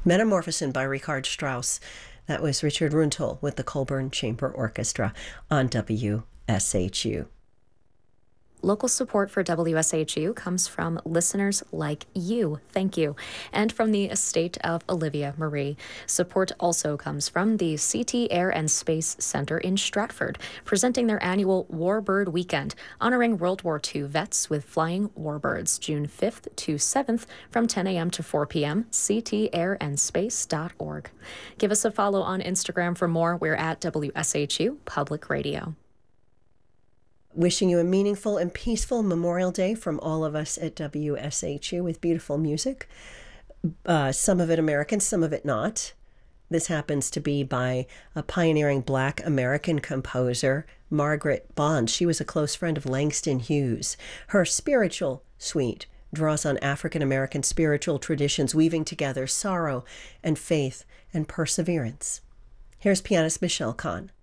Metamorphosen by Richard Strauss. That was Richard Runtul with the Colburn Chamber Orchestra on WSHU. Local support for WSHU comes from listeners like you. Thank you. And from the estate of Olivia Marie. Support also comes from the CT Air and Space Center in Stratford, presenting their annual Warbird Weekend, honoring World War II vets with flying warbirds, June 5th to 7th from 10 a.m. to 4 p.m., ctairandspace.org. Give us a follow on Instagram for more. We're at WSHU Public Radio. Wishing you a meaningful and peaceful Memorial Day from all of us at WSHU with beautiful music. Some of it American, some of it not. This happens to be by a pioneering Black American composer, Margaret Bond. She was a close friend of Langston Hughes. Her spiritual suite draws on African American spiritual traditions, weaving together sorrow and faith and perseverance. Here's pianist Michelle Kahn.